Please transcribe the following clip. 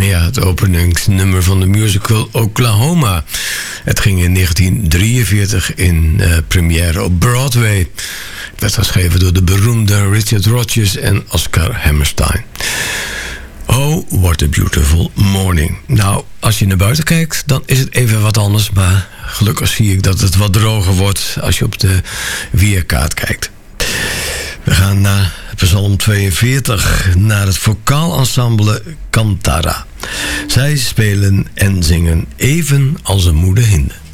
Ja, het openingsnummer van de musical Oklahoma. Het ging in 1943 in première op Broadway. Het werd geschreven door de beroemde Richard Rodgers en Oscar Hammerstein. Oh, what a beautiful morning. Nou, als je naar buiten kijkt, dan is het even wat anders. Maar gelukkig zie ik dat het wat droger wordt als je op de weerkaart kijkt. We gaan naar Psalm 42, naar het vocaal-ensemble Cantara. Zij spelen en zingen even als een moede hinde.